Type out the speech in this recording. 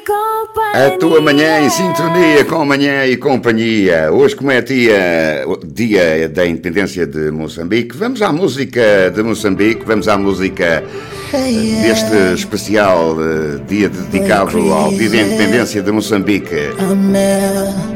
A tua manhã em sintonia com Manhã e Companhia. Hoje, como é dia da independência de Moçambique, vamos à música de Moçambique, vamos à música deste especial dia dedicado ao dia da independência de Moçambique.